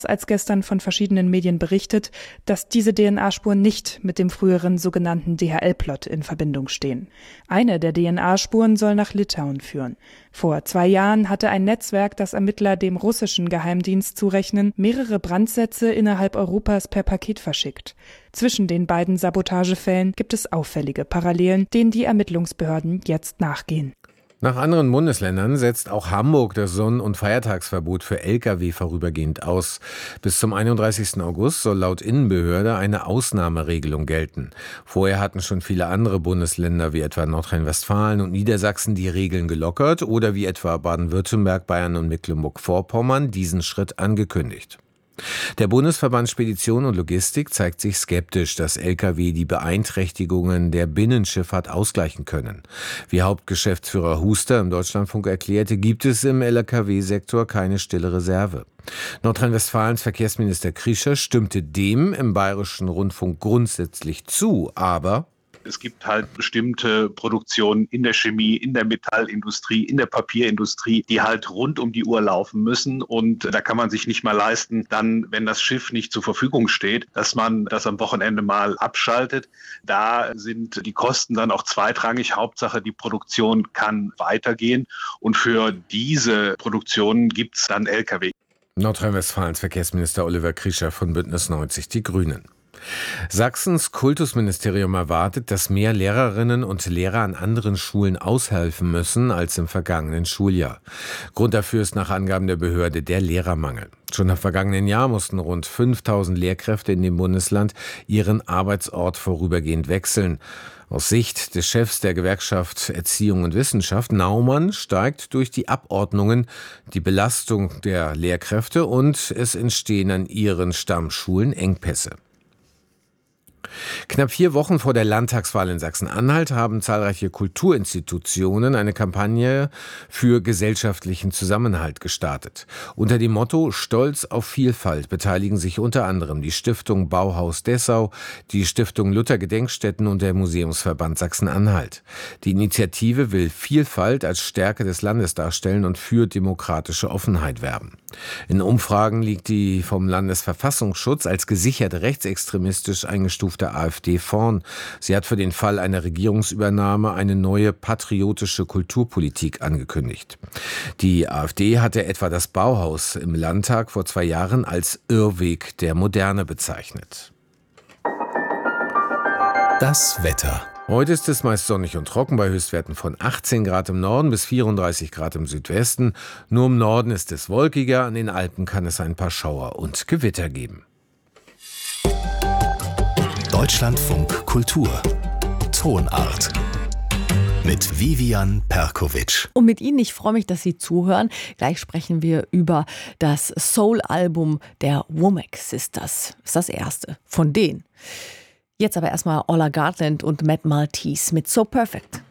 als gestern von verschiedenen Medien berichtet, dass diese DNA-Spuren nicht mit dem früheren sogenannten DHL-Plot in Verbindung stehen. Eine der DNA-Spuren soll nach Litauen führen. Vor 2 Jahren hatte ein Netzwerk, das Ermittler dem russischen Geheimdienst zurechnen, mehrere Brandsätze innerhalb Europas per Paket verschickt. Zwischen den beiden Sabotagefällen gibt es auffällige Parallelen, denen die Ermittlungsbehörden jetzt nachgehen. Nach anderen Bundesländern setzt auch Hamburg das Sonn- und Feiertagsverbot für Lkw vorübergehend aus. Bis zum 31. August soll laut Innenbehörde eine Ausnahmeregelung gelten. Vorher hatten schon viele andere Bundesländer wie etwa Nordrhein-Westfalen und Niedersachsen die Regeln gelockert oder wie etwa Baden-Württemberg, Bayern und Mecklenburg-Vorpommern diesen Schritt angekündigt. Der Bundesverband Spedition und Logistik zeigt sich skeptisch, dass Lkw die Beeinträchtigungen der Binnenschifffahrt ausgleichen können. Wie Hauptgeschäftsführer Huster im Deutschlandfunk erklärte, gibt es im Lkw-Sektor keine stille Reserve. Nordrhein-Westfalens Verkehrsminister Krischer stimmte dem im Bayerischen Rundfunk grundsätzlich zu, aber es gibt halt bestimmte Produktionen in der Chemie, in der Metallindustrie, in der Papierindustrie, die halt rund um die Uhr laufen müssen. Und da kann man sich nicht mal leisten, dann, wenn das Schiff nicht zur Verfügung steht, dass man das am Wochenende mal abschaltet. Da sind die Kosten dann auch zweitrangig. Hauptsache, die Produktion kann weitergehen. Und für diese Produktionen gibt es dann Lkw. Nordrhein-Westfalens Verkehrsminister Oliver Krischer von Bündnis 90 Die Grünen. Sachsens Kultusministerium erwartet, dass mehr Lehrerinnen und Lehrer an anderen Schulen aushelfen müssen als im vergangenen Schuljahr. Grund dafür ist nach Angaben der Behörde der Lehrermangel. Schon im vergangenen Jahr mussten rund 5.000 Lehrkräfte in dem Bundesland ihren Arbeitsort vorübergehend wechseln. Aus Sicht des Chefs der Gewerkschaft Erziehung und Wissenschaft, Naumann, steigt durch die Abordnungen die Belastung der Lehrkräfte und es entstehen an ihren Stammschulen Engpässe. Knapp 4 Wochen vor der Landtagswahl in Sachsen-Anhalt haben zahlreiche Kulturinstitutionen eine Kampagne für gesellschaftlichen Zusammenhalt gestartet. Unter dem Motto Stolz auf Vielfalt beteiligen sich unter anderem die Stiftung Bauhaus Dessau, die Stiftung Luther Gedenkstätten und der Museumsverband Sachsen-Anhalt. Die Initiative will Vielfalt als Stärke des Landes darstellen und für demokratische Offenheit werben. In Umfragen liegt die vom Landesverfassungsschutz als gesichert rechtsextremistisch eingestufte AfD vorn. Sie hat für den Fall einer Regierungsübernahme eine neue patriotische Kulturpolitik angekündigt. Die AfD hatte etwa das Bauhaus im Landtag vor 2 Jahren als Irrweg der Moderne bezeichnet. Das Wetter. Heute ist es meist sonnig und trocken bei Höchstwerten von 18 Grad im Norden bis 34 Grad im Südwesten. Nur im Norden ist es wolkiger, an den Alpen kann es ein paar Schauer und Gewitter geben. Deutschlandfunk Kultur. Tonart. Mit Vivian Perkovic. Und mit Ihnen, ich freue mich, dass Sie zuhören. Gleich sprechen wir über das Soul-Album der Womack Sisters. Das ist das erste von denen. Jetzt aber erstmal Ola Gartland und Matt Maltese mit So Perfect.